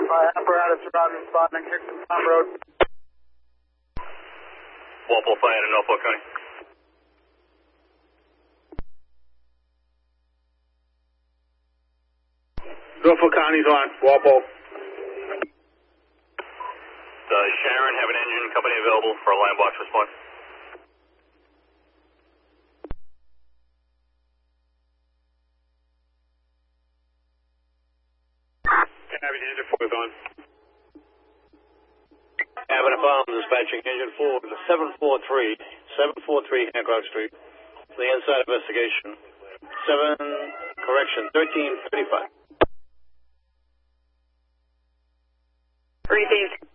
Apparatus around responding, Hickman Farm Road. Walpole Fire in Norfolk County. Norfolk County's on, Walpole. Does Sharon have an engine company available for a line box response? Having engine 4 is on. Having a problem dispatching engine 4 to 743 Hancock Street. The inside investigation. 1335. Received.